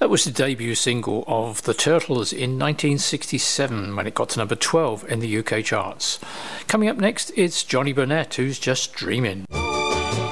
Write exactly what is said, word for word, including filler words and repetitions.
That was the debut single of The Turtles in nineteen sixty-seven when it got to number twelve in the U K charts. Coming up next, it's Johnny Burnett, who's just dreaming.